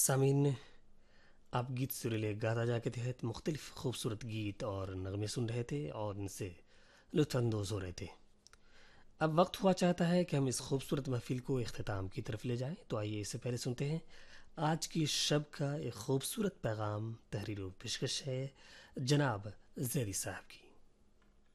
सामीन, आप गीत सुरीले गाता जा के तहत मुख्तलिफ खूबसूरत गीत और नगमे सुन रहे थे और इनसे लुत्फ़अंदोज़ हो रहे थे। अब वक्त हुआ चाहता है कि हम इस खूबसूरत महफिल को इख्तिताम की तरफ ले जाएं, तो आइए इससे पहले सुनते हैं आज की शब का एक खूबसूरत पैगाम। तहरीर व पेशकश है जनाब जैदी साहब की।